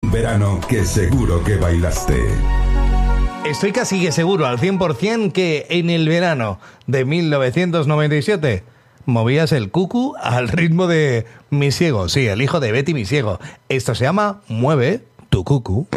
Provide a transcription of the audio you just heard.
Verano que seguro que bailaste. Estoy casi que seguro al 100% que en el verano de 1997 movías el cucu al ritmo de Misiego. Sí, el hijo de Betty Misiego. Esto se llama Mueve tu cucu.